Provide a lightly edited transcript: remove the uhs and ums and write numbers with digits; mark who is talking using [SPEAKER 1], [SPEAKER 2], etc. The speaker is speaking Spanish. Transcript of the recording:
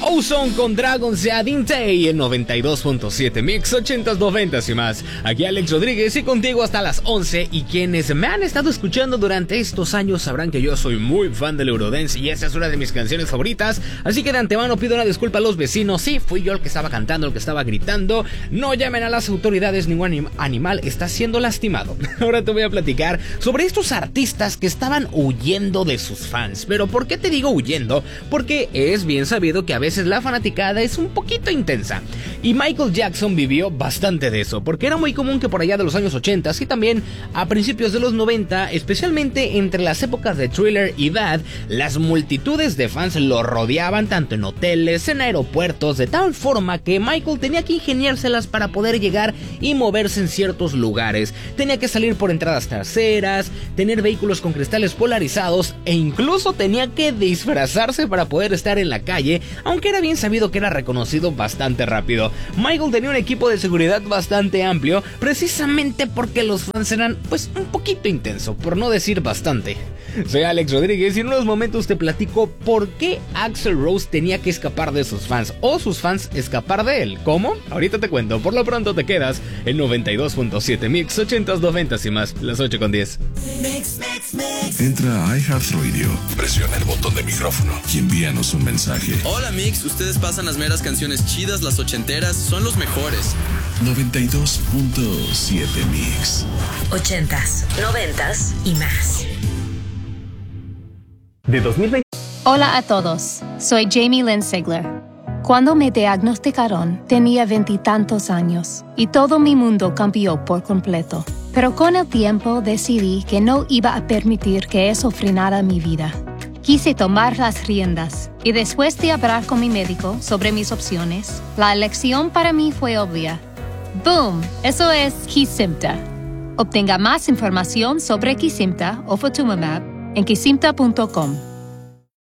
[SPEAKER 1] Ozone con Dragon Sead Intei en 92.7 Mix 80s, 90s y más. Aquí Alex Rodríguez y contigo hasta las 11. Y quienes me han estado escuchando durante estos años sabrán que yo soy muy fan del Eurodance y esa es una de mis canciones favoritas. Así que de antemano pido una disculpa a los vecinos. Sí, fui yo el que estaba cantando, el que estaba gritando. No llamen a las autoridades, ningún animal está siendo lastimado. Ahora te voy a platicar sobre estos artistas que estaban huyendo de sus fans. Pero ¿por qué te digo huyendo? Porque es bien sabido que a veces la fanaticada es un poquito intensa. Y Michael Jackson vivió bastante de eso, porque era muy común que por allá de los años 80 y también a principios de los 90, especialmente entre las épocas de Thriller y Bad, las multitudes de fans lo rodeaban tanto en hoteles, en aeropuertos, de tal forma que Michael tenía que ingeniárselas para poder llegar y moverse en ciertos lugares. Tenía que salir por entradas traseras, tener vehículos con cristales polarizados e incluso tenía que disfrazarse para poder estar en la calle, aunque era bien sabido que era reconocido bastante rápido. Michael tenía un equipo de seguridad bastante amplio, precisamente porque los fans eran pues un poquito intenso, por no decir bastante. Soy Alex Rodríguez y en unos momentos te platico por qué Axl Rose tenía que escapar de sus fans o sus fans escapar de él. ¿Cómo? Ahorita te cuento. Por lo pronto te quedas en 92.7 Mix 80s, 90s y más, las 8:10.
[SPEAKER 2] Entra a iHeartRadio, presiona el botón de micrófono y envíanos un mensaje.
[SPEAKER 3] Hola Mix, ustedes pasan las meras canciones chidas, las ochenteras, son los mejores.
[SPEAKER 2] 92.7 Mix
[SPEAKER 4] 80s, 90s y más.
[SPEAKER 1] De 2020.
[SPEAKER 5] Hola a todos, soy Jamie Lynn Sigler. Cuando me diagnosticaron, tenía 20 y tantos años y todo mi mundo cambió por completo. Pero con el tiempo decidí que no iba a permitir que eso frenara mi vida. Quise tomar las riendas y después de hablar con mi médico sobre mis opciones, la elección para mí fue obvia. ¡Boom! Eso es Kesimpta. Obtenga más información sobre Kesimpta o Ofatumumab en kesimpta.com.